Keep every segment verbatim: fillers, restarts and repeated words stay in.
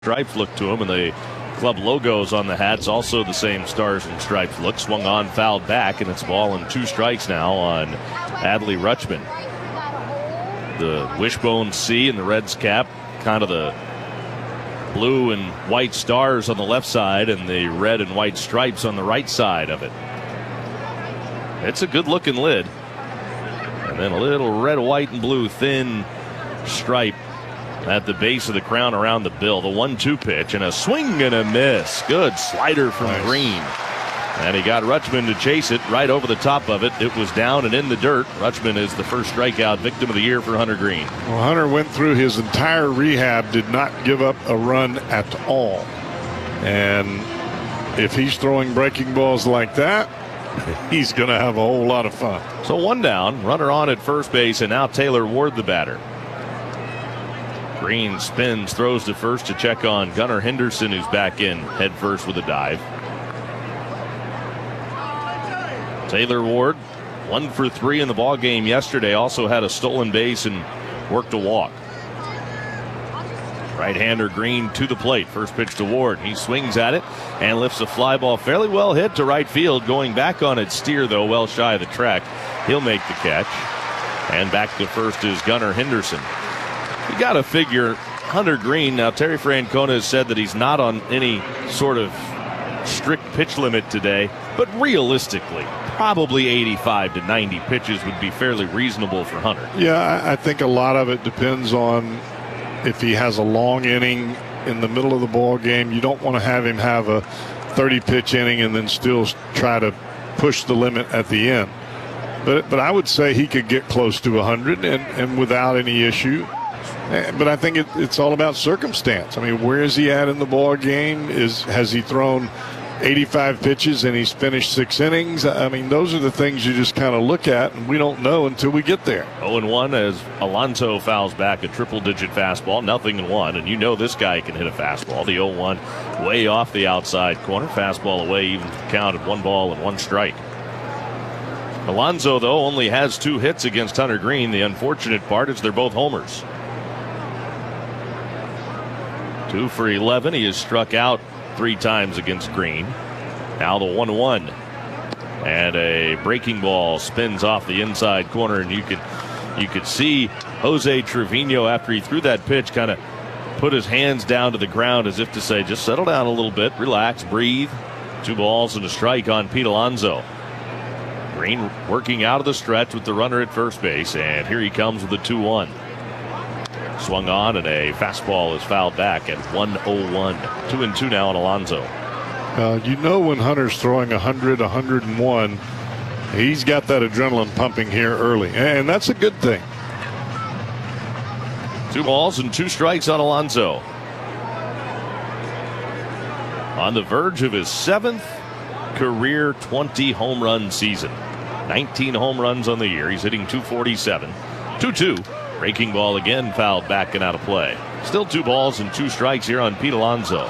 stripes look to him, and the club logos on the hats also the same stars and stripes look. Swung on, fouled back, and it's ball and two strikes now on Adley Rutschman. The wishbone C in the Reds cap, kind of the blue and white stars on the left side and the red and white stripes on the right side of it. It's a good looking lid. And then a little red, white, and blue thin stripe at the base of the crown around the bill. The one two pitch and a swing and a miss. Good slider from nice. Green. And he got Rutschman to chase it right over the top of it. It was down and in the dirt. Rutschman is the first strikeout victim of the year for Hunter Greene. Well, Hunter went through his entire rehab, did not give up a run at all. And if he's throwing breaking balls like that, he's going to have a whole lot of fun. So one down, runner on at first base, and now Taylor Ward the batter. Greene spins, throws to first to check on Gunnar Henderson, who's back in head first with a dive. Taylor Ward, one for three in the ball game yesterday, also had a stolen base and worked a walk. Right-hander Greene to the plate. First pitch to Ward. He swings at it and lifts a fly ball fairly well hit to right field. Going back on its steer, though, well shy of the track. He'll make the catch. And back to first is Gunnar Henderson. You got to figure Hunter Greene. Now, Terry Francona has said that he's not on any sort of strict pitch limit today, but realistically, probably eighty-five to ninety pitches would be fairly reasonable for Hunter. Yeah, I think a lot of it depends on if he has a long inning in the middle of the ball game. You don't want to have him have a thirty pitch inning and then still try to push the limit at the end. But but I would say he could get close to one hundred and, and without any issue. But I think it, it's all about circumstance. I mean, where is he at in the ball game? Is has he thrown eighty-five pitches and he's finished six innings? I mean, those are the things you just kind of look at, and we don't know until we get there. oh and one as Alonso fouls back a triple-digit fastball, nothing in one, and you know this guy can hit a fastball. The oh one way off the outside corner, fastball away, even counted one ball and one strike. Alonso, though, only has two hits against Hunter Greene. The unfortunate part is they're both homers. Two for eleven. He has struck out three times against Greene. Now the one one. And a breaking ball spins off the inside corner, and you could you could see Jose Trevino, after he threw that pitch, kind of put his hands down to the ground as if to say, just settle down a little bit, relax, breathe. Two balls and a strike on Pete Alonso. Greene working out of the stretch with the runner at first base, and here he comes with the two one. Swung on, and a fastball is fouled back at one oh one. Two and two now on Alonso. Uh, you know when Hunter's throwing one hundred, one oh one, he's got that adrenaline pumping here early, and that's a good thing. Two balls and two strikes on Alonso. On the verge of his seventh career twenty home run season. nineteen home runs on the year. He's hitting two forty-seven. two two. Breaking ball again, fouled back and out of play. Still two balls and two strikes here on Pete Alonso.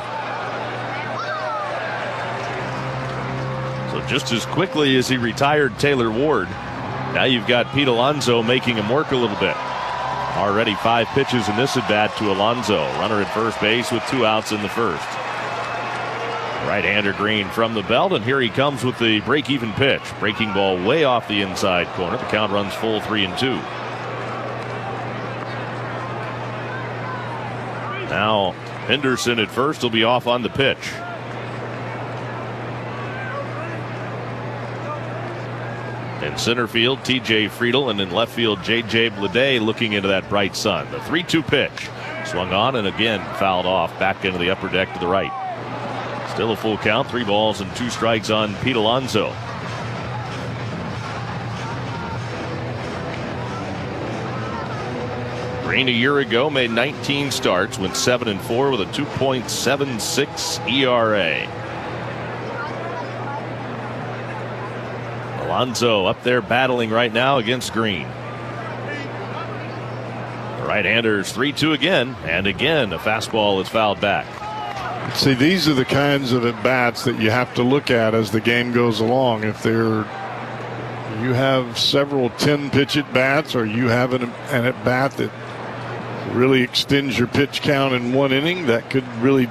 So just as quickly as he retired Taylor Ward, now you've got Pete Alonso making him work a little bit. Already five pitches in this at bat to Alonso. Runner at first base with two outs in the first. Right-hander Greene from the belt, and here he comes with the break-even pitch. Breaking ball way off the inside corner. The count runs full, three and two. Now Henderson at first will be off on the pitch. In center field, T J Friedel, and in left field, J J Bleday looking into that bright sun. The three two pitch. Swung on and again fouled off back into the upper deck to the right. Still a full count, three balls and two strikes on Pete Alonso. Greene a year ago made nineteen starts, went seven and four with a two point seven six E R A. Alonso up there battling right now against Greene. The right-hander's three two again, and again a fastball is fouled back. See, these are the kinds of at-bats that you have to look at as the game goes along. If they're you have several ten pitch at-bats, or you have an, an at-bat that really extends your pitch count in one inning, that could really